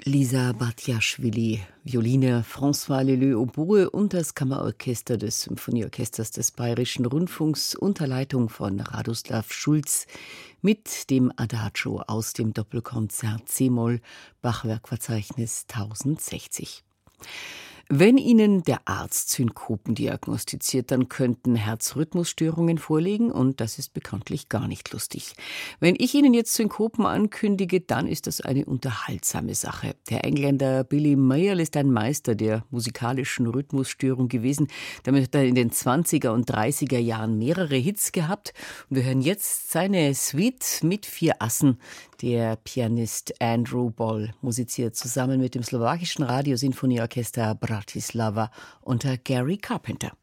Lisa Batjaschwili, Violine, François Leleux, Oboe und das Kammerorchester des Symphonieorchesters des Bayerischen Rundfunks unter Leitung von Radoslav Schulz mit dem Adagio aus dem Doppelkonzert C-Moll, Bachwerkverzeichnis 1060. Wenn Ihnen der Arzt Synkopen diagnostiziert, dann könnten Herzrhythmusstörungen vorliegen und das ist bekanntlich gar nicht lustig. Wenn ich Ihnen jetzt Synkopen ankündige, dann ist das eine unterhaltsame Sache. Der Engländer Billy Mayall ist ein Meister der musikalischen Rhythmusstörung gewesen. Damit hat er in den 20er und 30er Jahren mehrere Hits gehabt. Und wir hören jetzt seine Suite mit 4 Assen. Der Pianist Andrew Boll musiziert zusammen mit dem slowakischen Radiosinfonieorchester Bratislava unter Gary Carpenter.